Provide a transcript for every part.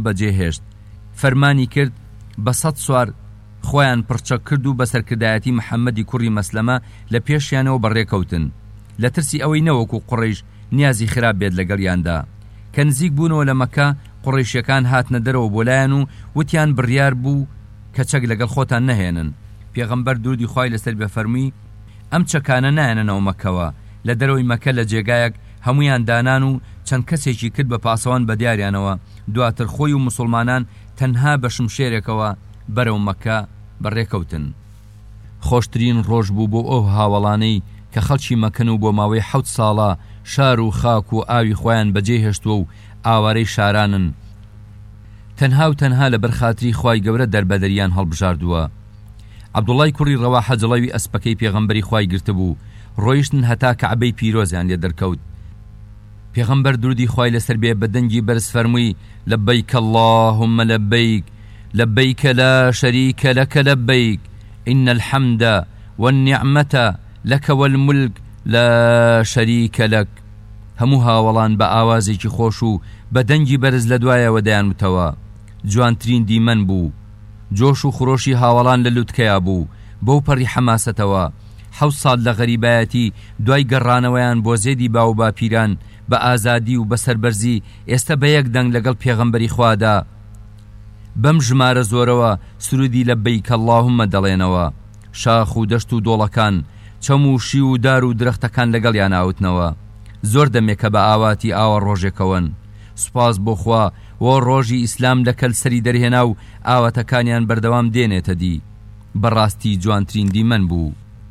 بەجێهێشت. فەرمانی کرد بە 100 سوار خۆیان پڕچە کرد و بە سەرکردایەتی محەممەدی کوڕی مەسلەمە لە پێشیانەوە بەڕێکەوتن لە ترسی ئەوەی نەوەکو قوڕیش نیازی خراپ بێت لەگەڵیاندا. کە نزیک بوونەوە لە مەکە قوڕیشیەکان هاتنە دەرەوە بۆ لایەن و وتیان بڕیار بوو کە چەک لەگەڵ خۆتان نەهێنن. پێغەمبەر درودی خوای لەسەر بێ فەرمووی ئەم چەکانە نایەنەوە مەکەوە. لە دەرەوەی مەکە لە جێگایەک هەمویان دانان و چەند کەسێکی کرد بە پاسەوان بە دیاریانەوە. دواتر خۆی و مسلمانان تەنها بە شمشێرێکەوە بەرەو مەکە بەڕێکەوتن. خۆشترین ڕۆژ بوو بۆ ئەو هاوڵانەی کە خەڵکی مەکەن و بۆ ماوەی 7 ساڵە شار و خاک و ئاوی خۆیان بەجێهێشتووە و ئاوارەی شارانن. تەنها و تەنها لە بەرخاتری خوای گەورە دەربەدەریان هەڵبژاردووە. عەبدوڵای کوڕی ڕەواحە جڵەوی ئەسپەکەی پێغەمبەری خوای گرتبوو. ڕۆیشتن هەتا کەعبەی پیرۆزیان لێ دەرکەوت. پێغەمبەر درودی خوای لەسەر بێ بە دەنگی بەرز فەرمووی لەبەیک اللهم لەبەیک لەبەیک لا شەریکە لەکە لەبەیک إن الحمد والنعمة لك والملك لا شەریکە لەک. هەموو هاوڵان بە ئاوازێکی خۆش و بە دەنگی بەرز لە دوایەوە دەیانوتەوە. جوانترین دیمەن بوو. جۆش و خڕۆشی هاوڵان لە لووتکەیا بوو بەو پەڕی حەماسەتەوە. 7 ساڵ لە غەریبایەتی دوای گەڕانەوەیان بۆ زێدی باو باپیران بە ئازادی و بە سەربەرزی ئێستا بە یەک دەنگ لەگەڵ پێغەمبەری خوادا بەم ژمارە زۆرەوە سرودی لەبەیک اللهم دەڵێنەوە. شاخ و دەشت و دۆڵەکان چەم و شی و دار و درەختەکان لەگەڵیان ئاوتنەوە. زۆر دەمێکە بە ئاواتی ئاوە ڕۆژێکەوەن. سوپاس بۆ خوا وە ڕۆژی ئیسلام لەکەل سەری دەرهێنا و ئاوەتەکانیان بەردەوام دێنێتە دی. بەڕاستی جوانترین دیمەن بوو.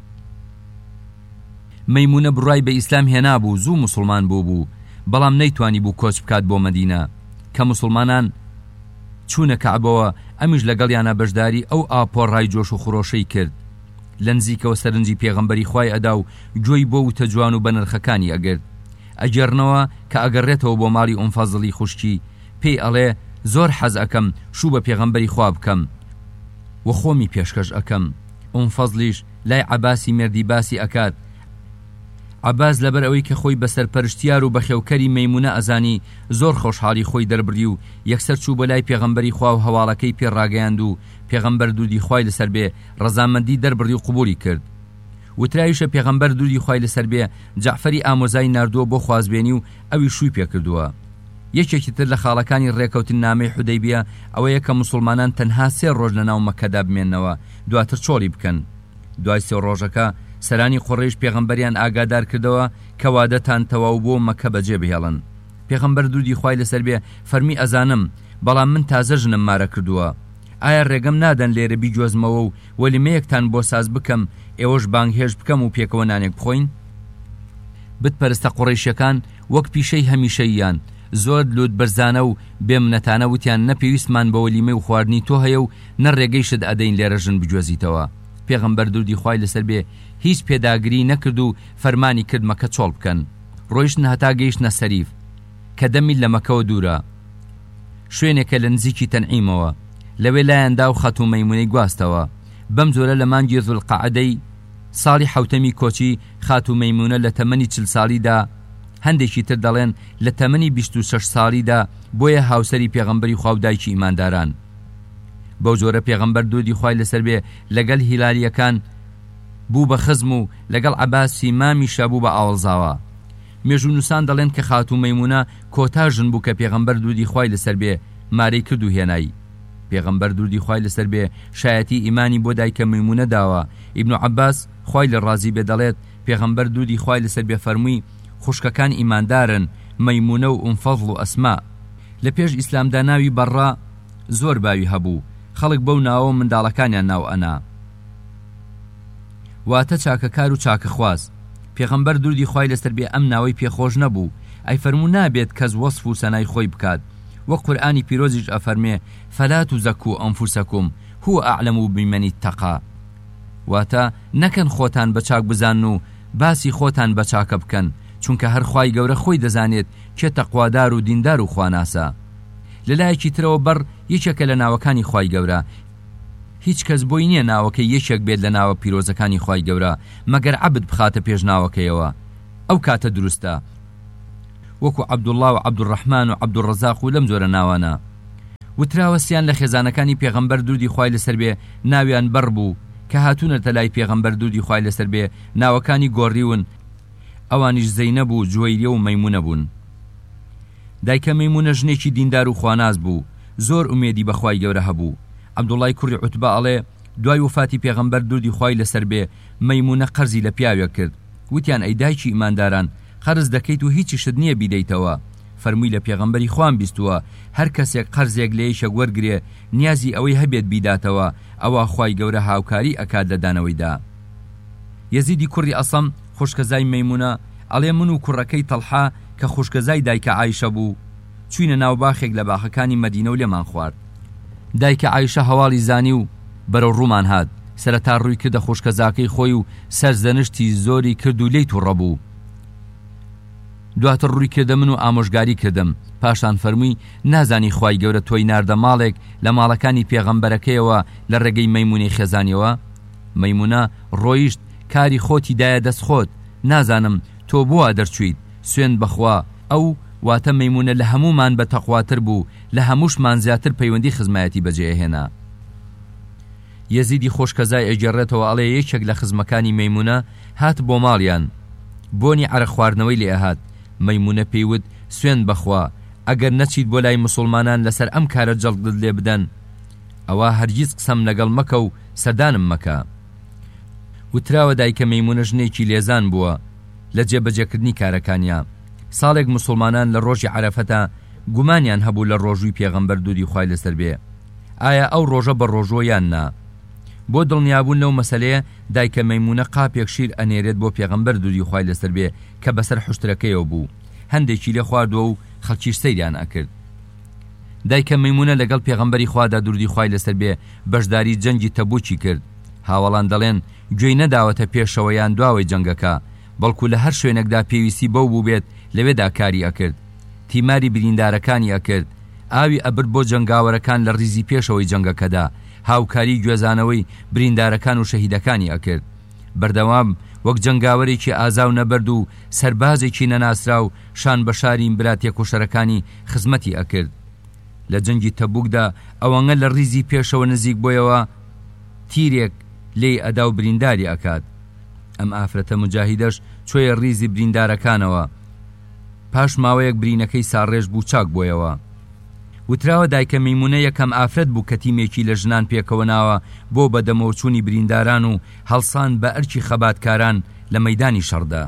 مەیمونە بڕای بە ئیسلام هێنا بوو زوو مسلمان بوو بەڵام نەیتوانی بوو کۆچ بکات بۆ مەدینە. کە مسلمانان چوونە کەعبەوە ئەمیش لەگەڵیانە بەشداری ئەو ئاپۆڕای جۆش و خڕۆشەی کرد. لە نزیکەوە سەرنجی پێغەمبەری خوای ئەدا و گوێی بۆ وتە جوان و بەنرخەکانی ئەگرت. ئەگەڕنەوە کە ئەگەڕێتەوە بۆ ماڵی ئومفەزڵی خوشکی پێی ئەڵێ زۆر حەز ئەکەم شوو بە پێغەمبەری خوا بکەم و خۆمی پێشکەش ئەکەم. ئومفەزڵیش لای عەباسی مێردی باسی ئەکات. عەباس لەبەر ئەوەی کە خۆی بەسەر پەرشتیار و بەخێوکەری مەیمونە ئەزانی زۆر خۆشحاڵی خۆی دەربڕی و یەکسەر چوو بە لای پێغەمبەری خوا و هەواڵەکەی پێڕاگەیاند و پێغەمبەر دوودی خوای لەسەر بێ ڕەزامەندی دەربڕی و قبولی کرد. وترایشە پێغەمبەر دوودی خوای لەسەر بێ جەعفەری ئامۆزای ناردووە بۆ خوازبێنی و ئەوی شووی پێکردووە. یەکێکی تر لە خاڵەکانی ڕێکەوتن نامەی حودەیبیە ئەوەیە کە مسلمانان تەنها 3 ڕۆژ لەناو مەکەدا بمێننەوە دواتر چۆڵی بکەن. دوای 3 ڕۆژەکە سەرانی قوڕیش پێغەمبەریان ئاگادار کردەوە کە وادەتان تەواو بۆ مەکە بەجێ بهێڵن. پێغەمبەر دوودی خوای لەسەر بێ فەرمی ئەزانم بەڵام من تازە ژنم مارە کردووە. ئایا ڕێگەم نادەن لێرە بیجۆزمەوە و وەلیمەیەکتان بۆ ساز بکەم ئێوەش بانگهێش بکەم و پێکەوە نانێک بخۆین؟ بتپەرستە قوڕیشەکان وەک پیشەی هەمیشەییان زۆر لوت بەرزانە و بێمنەتانە وتیان نەپێویستمان بە وەلیمەی و خواردنی تۆ هەیە و نەڕێگەیشت ئەدەین لێرە ژن بجۆزیتەوە. پێغەمبەر دوودی خوای لەسەر بێ هیچ پێداگری نەکرد و فەرمانی کرد مەکە چۆڵ بکەن. ڕۆیشتن هەتا گەیشتنە سەریف کە دەمیل لە مەکەوە دوورە شوێنێکە لە نزیکی تەنعیمەوە. لەوێ لایەندا و خەت و مەیمونەی گواستەوە. بەم جۆرە لە مانگی زولقەعەدەی ساڵی حەوتەمی کۆچی خات و مەیمونە لە تەمەنی 40 ساڵیدا هەندێکی تر دەڵێن لە تەمەنی 26 ساڵیدا بۆیە هاوسەری پێغەمبەری خوا و دایکی ئیمانداران. بەو جۆرە پێغەمبەر دوودی خوای لەسەر بێ لەگەڵ هیلالیەکان بوو بە خزم و لەگەڵ عەباسی مامیشە بوو بە ئاوڵزاوە. مێژونووسان دەڵێن کە خات و مەیمونە کۆتاژن بوو کە پێغەمبەر دوودی خوای لەسەر بێ مارەی کرد و هێنایی. پێغەمبەر دوودی خوای لەسەر بێ شایەتی ئیمانی بۆ دایکە مەیمونە داوە. ئیبن عەباس خوای لە ڕازی بێ دەڵێت پێغەمبەر دوودی خوای لەسەر بێ فەرمووی خوشکەکان ئیماندارن مەیمونە و ئومفەضڵ و ئەسما. لە پێش ئیسلامدا ناوی بەڕا زۆر باوی هەبوو. خەڵک بەو ناوە منداڵەکانیان ناو ئەنا واتە چاکەکار و چاکەخواز. پێغەمبەر دوودی خوای لەسەر بێ ئەم ناوەی پێخۆش نەبوو. ئەی فەرموو نابێت کەس وەصف و سەنای خۆی بکات. وەک قورئانی پیرۆزیش ئەفەرمێ فەلا تزەکوو ئەنفوسەکوم هو ئەعلەم بمن اتقا. واتە نەکەن خۆتان بە چاک بزان و باسی خۆتان بە چاکە بکەن چونکە هەر خوای گەورە خۆی دەزانێت کێ تەقوادار و دیندار و خواناسە. لەلایەکی ترەوە بەڕ یەکێکە لە ناوەکانی خوای گەورە. هیچ کەس بۆی نییە ناوەکەی یەکێک بێت لە ناوە پیرۆزەکانی خوای گەورە مەگەر عەبد بخاتە پێش ناوەکەیەوە. ئەو کاتە دروستە وەکو عەبدوڵڵا و عەبدوڕەحمان و عەبدوڕەزاق و لەم جۆرە ناوانە. وتراوەسیان لە خێزانەکانی پێغەمبەر درودی خوای لەسەر بێ ناویان بەڕ بوو کە هاتوونەتە لای پێغەمبەر درودی خوای لەسەر بێ ناوەکانی گۆڕیون ئەوانیش زەینەب و جوەیریە و مەیمونە بوون. دایکە مەیمونە ژنێکی دیندار و خواناز بوو، زۆر ئومێدی بەخوای گەورە هەبوو. عەبدوڵای کوڕی عوتبە ئەڵێ دوای وفاتی پێغەمبەر درودی خوای لەسەر بێ مەیمونە قەرزی لە پیاوێک کرد. وتیان ئەی دایکی ئیمانداران قەرز دەکەیت و هیچیشت نییە بیدەیتەوە. فەرمووی لە پێغەمبەری خوان بیستووە هەر کەسێک قەرزێک لە یەکێک وەرگرێ نیازی ئەوەی هەبێت بیداتەوە ئەوە خوای گەورە هاوکاری ئەکات لە دانەوەیدا. یەزیدی کوڕی ئەسەم خوشکەزای مەیمونە ئەڵێ من و کوڕەکەی تەڵحا کە خوشکەزای دایکە عایشە بوو چوینە ناو باخێک لە باخەکانی مەدینە و لێمان خوارد. دایکە عایشە هەواڵی زانی و بەرەو ڕوومان هات. سەرەتا ڕووی کردە خوشکەزاکەی خۆی و سەرزەنشتی زۆری کرد و لێی تووڕە بوو. دواتر ڕووی کردە من و ئامۆژگاری کردم. پاشان فەرمووی نازانی خوای گەورە تۆی ناردە ماڵێک لە ماڵەکانی پێغەمبەرەکەیەوە لە ڕێگەی مەیمونەی خێزانیەوە. مەیمونە ڕۆیشت کاری خۆتی دایە دەست خۆت، نازانم تۆ بۆ دەرچویت. سوێن بەخوا ئەو واتە مەیمونە لە هەمومان بە تەقواتر بوو، لە هەمووشمان زیاتر پەیوەندی خزمایەتی بەجێهێنا. یەزیدی خۆشکەزای ئەجێڕێتەوە ئەڵێ یەکێک لە خزمەکانی مەیمونە هات بۆ ماڵیان، بۆنی عەرق خواردنەوەی لێ هات. مەیمونە پێیوت سوێن بەخوا ئەگەر نەچیت بۆ لای مسلمانان لەسەر ئەم کارە جەڵدت لێ بدەن ئەوە هەرگیز قسەم لەگەڵ مەکە و سەردانم مەکە. وتراوە دایکە مەیمونە ژنێکی لێزان بووە لە جێبەجێکردنی کارەکانیان. ساڵێک مسلمانان لە ڕۆژی عەرەفەتە گومانیان هەبوو لە ڕۆژووی پێغەمبەر دوودی خوای لەسەر بێ ئایا ئەو ڕۆژە بە ڕۆژۆ یان نا. بۆ دڵنیابوون لەو مەسەلەیە دایکە مەیمونە قاپێک شیر ئەنێرێت بۆ پێغەمبەر دوودی خوای لەسەر بێ کە بەسەر حوشترەکەیەوە بوو. هەندێکی لێ خواردووە و خەڵکیش سەیریان ئەکرد. دایکە مەیمونە لەگەڵ پێغەمبەری خوادا دوودی خوای لەسەر بێ بەشداری جەنگی تەبوکی کرد. هاوڵان دەڵێن گوێی نەداوەتە پێشەوەیان دواوەی جەنگەکە، بەڵکو لە هەر شوێنێکدا پێویستی بەو بوو بێت لەوێدا کاری ئەکرد. تیماری بریندارەکانی ئەکرد، ئاوی ئەبرد بۆ جەنگاوەرەکان لە ڕیزی پێشەوەی جەنگەکەدا، هاوکاری گوێزانەوەی بریندارەکان و شەهیدەکانی ئەکرد. بەردەوام وەک جەنگاوەرێکی ئازاو نەبەرد و سەربازێکی نەناسرا و شان بە شاری براتێک و شەرەکانی خزمەتی ئەکرد. لە جەنگی تەبوکدا ئەوەنگە لە ڕیزی پێشەوە نزیک بۆیەوە تیرێک لێی ئەدا و برینداری ئەکات. ئەم ئافرەتە مجاهیدەش چۆیە ڕیزی بریندارەکانەوە. پاش ماوەیەک برینەکەی ساڕێژ بوو چاک بۆیەوە. وتراوە دایکە مەیمونە یەکەم ئافرەت بوو کە تیمێکی لە ژنان پێکەوە ناوە بۆ بەدەمەوچوونی برینداران و هەڵسان بە ئەرکی خەباتکاران لە مەیدانی شەڕدا.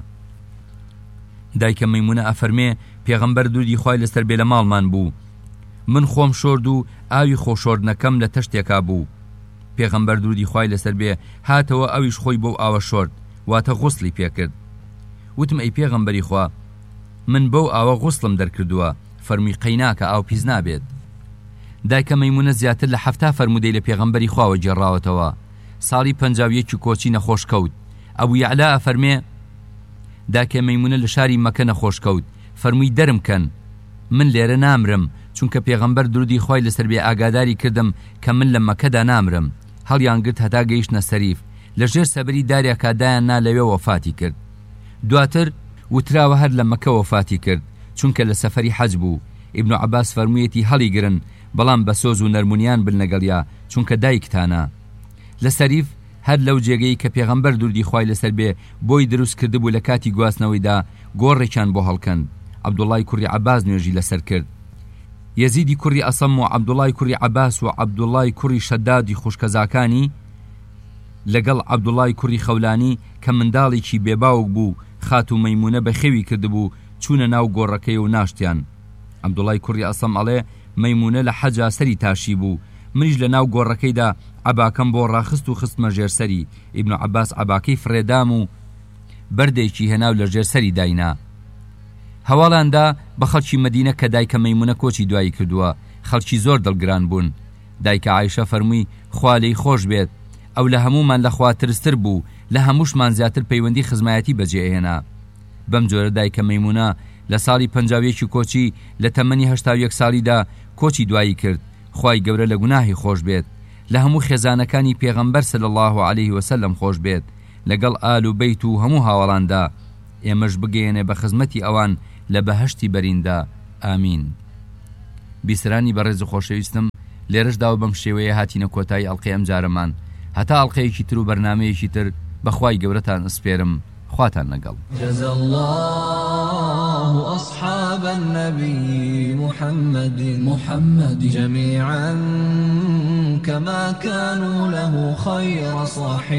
دایکە مەیمونە ئەفەرمێ پێغەمبەر دوودی خوای لەسەر بێ لە ماڵمان بوو، من خۆم شۆرد و ئاوی خۆشۆردنەکەم لە تەشتێکا بوو. پێغەمبەر دوودی خوای لەسەر بێ هاتەوە ئەویش خۆی بۆ ئاوە شۆرد، واتە غوسڵی پێکرد. وتم ئەی پێغەمبەری خوا من بەو ئاوە غوسڵم دەرکردووە. فەرمی قەیناکە ئاو پیس نابێت. دایکە مەیمونە زیاتر لە 7 فەرمودەی لە پێغەمبەری خواوە جێڕاوەتەوە. ساڵی 51 کۆچی نەخۆش کەوت. ئەبوو یەعلا ئەفەرمێ دایکە مەیمونە لە شاری مەکە نەخۆش کەوت. فەرمووی دەرم کەن من لێرە نامرم، چونکە پێغەمبەر درودی خوای لەسەر بێ ئاگاداری کردم کە من لە مەکەدا نامرم. هەڵیان گرت هەتا گەیشتنە سەریف، لەژێر سەبری دارێکا دایان نا لەوێ وەفاتی کرد. دواتر وتراوە هەر لە مەکە وەفاتی کرد چونکە لە سەفەری حەج بوو. ئیبن عەباس فەرموویەتی هەڵی گرن بەڵام بە سۆز و نەرمونیان بن لەگەڵیا چونکە دایکتانە. لە سەریف هەر لەو جێگەی کە پێغەمبەر دوودی خوای لەسەر بێ بۆی دروست کردبوو لە کاتی گواستنەوەیدا گۆڕێکیان بۆ هەڵکەند. عەبدوڵای کوڕی عەباس نوێژی لەسەر کرد. یەزیدی کوڕی ئەسەم و عەبدوڵای کوڕی عەباس و عەبدوڵای کوڕی شەدادی خوشکەزاکانی لەگەڵ عەبدوڵای کوڕی خەولانی کە منداڵێکی بێباوک بوو خات و مەیمونە بە خێوی کردبوو چوونە ناو گۆڕەکەی و ناشتیان. عەبدوڵای کوڕی ئەسەم ئەڵێ مەیمونە لە حەجا سەری تاشی بوو، منیش لە ناو گۆڕەکەیدا عەباکەم بۆ ڕاخست و خستمە ژێرسەری. ئیبن عەباس عەباکەی فڕێدام و بەردێکی هێناو لە ژێرسەری داینا. هەواڵاندا بە خەڵکی مەدینە کە دایکە مەیمونە کۆچی دوایی کردووە. خەڵکی زۆر دڵگران بوون. دایکە عایشە فەرمووی خوا لێی خۆش بێت، ئەو لە هەمومان لە خوا ترستر بوو، لە هەمووشمان زیاتر پەیوەندی خزمایەتی بەجێهێنا. بەم جۆرە دایکە مەیمونە لە ساڵی 51 کۆچی لە تەمەنی 81 ساڵیدا کۆچی دوایی کرد. خوای گەورە لە گوناهی خۆش بێت، لە هەموو خێزانەکانی پێغەمبەر صلی الله علیه وسلم خۆش بێت، لەگەڵ ئال و بەیت و هەموو هاوڵاندا ئێمەش بگەێنێ بە خزمەتی ئەوان لە بەهەشتی بەریندا. ئامین. بیسرانی بەڕێز و خۆشەویستم، لێرەشدا و بەم شێوەیە هاتینە کۆتایی ئەڵقەی ئەم جارەمان هەتا ئەڵقەیەکی تر و بەرنامەیەکی تر بەخوای گەورەتان ئەسپێرم خواتان لەگەڵ جزا الله أصحاب النبي محمد جميعا كما كانوا له خير صاحب